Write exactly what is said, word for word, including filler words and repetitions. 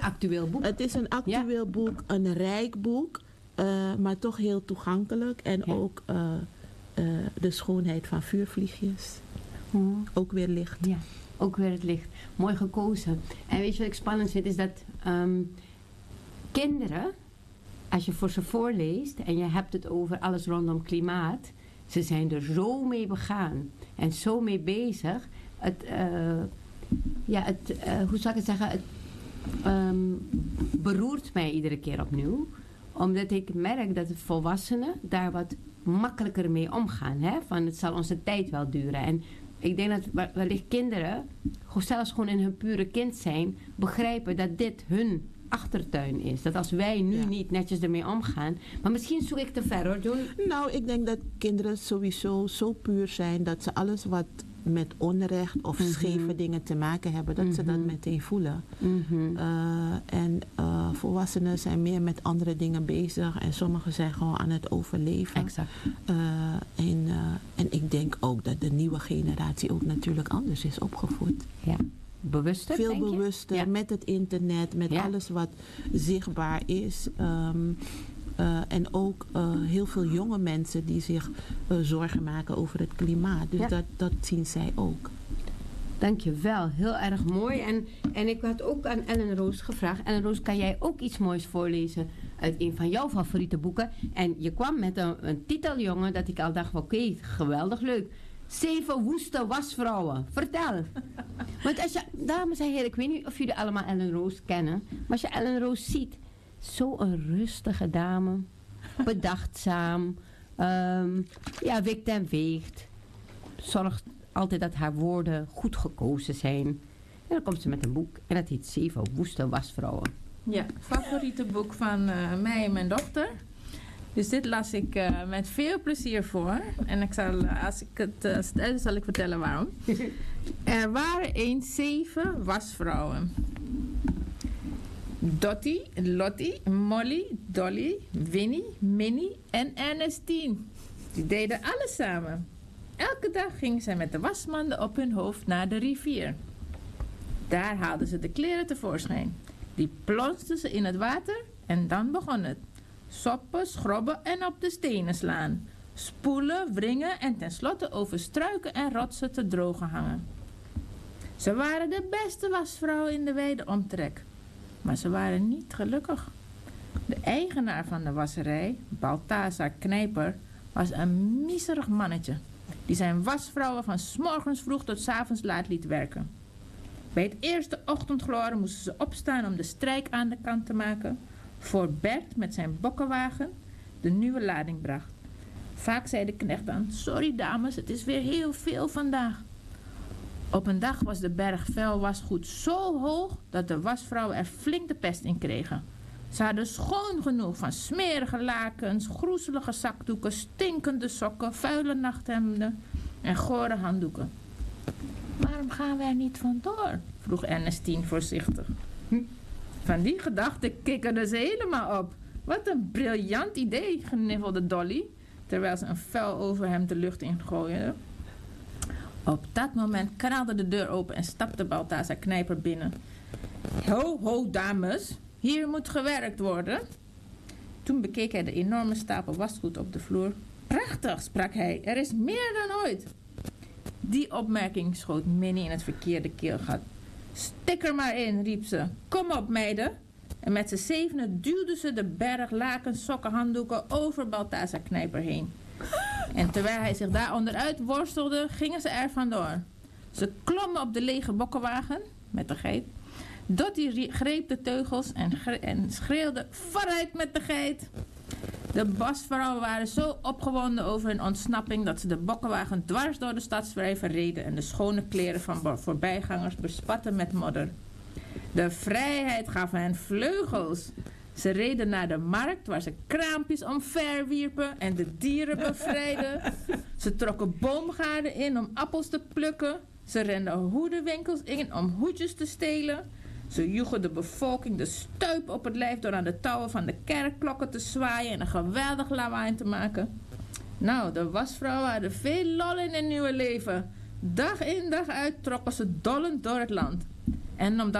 actueel boek. Het is een actueel ja. boek, een rijk boek, uh, maar toch heel toegankelijk. En ja. ook uh, uh, de schoonheid van vuurvliegjes. Hmm. Ook weer licht. Ja, ook weer het licht. Mooi gekozen. En weet je wat ik spannend vind, is dat um, kinderen, als je voor ze voorleest en je hebt het over alles rondom klimaat, ze zijn er zo mee begaan en zo mee bezig. Het, uh, ja, het, uh, hoe zou ik het zeggen, het um, beroert mij iedere keer opnieuw. Omdat ik merk dat de volwassenen daar wat makkelijker mee omgaan. Hè? Van het zal onze tijd wel duren. En ik denk dat wellicht kinderen, zelfs gewoon in hun pure kind zijn, begrijpen dat dit hun achtertuin is. Dat als wij nu ja. niet netjes ermee omgaan. Maar misschien zoek ik te ver hoor. Doen. Nou, ik denk dat kinderen sowieso zo puur zijn dat ze alles wat met onrecht of mm-hmm. scheve dingen te maken hebben, dat mm-hmm. ze dat meteen voelen. Mm-hmm. Uh, en uh, volwassenen zijn meer met andere dingen bezig en sommigen zijn gewoon aan het overleven. Exact. Uh, en, uh, en ik denk ook dat de nieuwe generatie ook natuurlijk anders is opgevoed. Ja. Bewuster, Veel denk bewuster, ja. met het internet, met ja. alles wat zichtbaar is. Um, uh, en ook uh, heel veel jonge mensen die zich uh, zorgen maken over het klimaat. Dus ja. dat, dat zien zij ook. Dankjewel, heel erg mooi. En, en ik had ook aan Ellen Roos gevraagd. Ellen Roos, kan jij ook iets moois voorlezen uit een van jouw favoriete boeken? En je kwam met een, een titel, jongen, dat ik al dacht, oké, okay, geweldig leuk. Zeven woeste wasvrouwen. Vertel. Want als je, dames en heren, ik weet niet of jullie allemaal Ellen Roos kennen. Maar als je Ellen Roos ziet, zo'n rustige dame. Bedachtzaam. Um, ja, wikt en weegt. Zorgt altijd dat haar woorden goed gekozen zijn. En dan komt ze met een boek. En dat heet Zeven woeste wasvrouwen. Ja, favoriete boek van uh, mij en mijn dochter. Dus dit las ik uh, met veel plezier voor. En ik zal, als ik het uh, stel, zal ik vertellen waarom. Er waren eens zeven wasvrouwen. Dottie, Lottie, Molly, Dolly, Winnie, Minnie en Ernestine. Die deden alles samen. Elke dag gingen zij met de wasmanden op hun hoofd naar de rivier. Daar haalden ze de kleren tevoorschijn. Die plonsten ze in het water en dan begon het. Soppen, schrobben en op de stenen slaan. Spoelen, wringen en tenslotte over struiken en rotsen te drogen hangen. Ze waren de beste wasvrouwen in de wijde omtrek. Maar ze waren niet gelukkig. De eigenaar van de wasserij, Balthazar Knijper, was een miserig mannetje. Die zijn wasvrouwen van 's morgens vroeg tot 's avonds laat liet werken. Bij het eerste ochtendgloren moesten ze opstaan om de strijk aan de kant te maken, voor Bert met zijn bokkenwagen de nieuwe lading bracht. Vaak zei de knecht dan, sorry dames, het is weer heel veel vandaag. Op een dag was de berg vuil wasgoed zo hoog dat de wasvrouwen er flink de pest in kregen. Ze hadden schoon genoeg van smerige lakens, groezelige zakdoeken, stinkende sokken, vuile nachthemden en gore handdoeken. Waarom gaan we er niet vandoor? Vroeg Ernestine voorzichtig. Hm. Van die gedachte kikkerde ze helemaal op. Wat een briljant idee, gniffelde Dolly, terwijl ze een vuil overhemd de lucht ingooide. Op dat moment knalde de deur open en stapte Balthazar Knijper binnen. Ho, ho, dames, hier moet gewerkt worden. Toen bekeek hij de enorme stapel wasgoed op de vloer. Prachtig, sprak hij, er is meer dan ooit. Die opmerking schoot Minnie in het verkeerde keelgat. Stik er maar in, riep ze. Kom op, meiden. En met z'n zevenen duwden ze de berg lakens, sokken, handdoeken over Balthazar Knijper heen. En terwijl hij zich daar onderuit worstelde, gingen ze er vandoor. Ze klommen op de lege bokkenwagen met de geit. Dottie greep de teugels en, gre- en schreeuwde, vooruit met de geit. De wasvrouwen waren zo opgewonden over hun ontsnapping dat ze de bokkenwagen dwars door de stadsvijver reden en de schone kleren van voorbijgangers bespatten met modder. De vrijheid gaf hen vleugels. Ze reden naar de markt waar ze kraampjes omverwierpen en de dieren bevrijden. Ze trokken boomgaarden in om appels te plukken. Ze renden hoedenwinkels in om hoedjes te stelen. Ze joegen de bevolking de stuip op het lijf door aan de touwen van de kerkklokken te zwaaien en een geweldig lawaai te maken. Nou, de wasvrouwen hadden veel lol in hun nieuwe leven. Dag in dag uit trokken ze dollend door het land. En omdat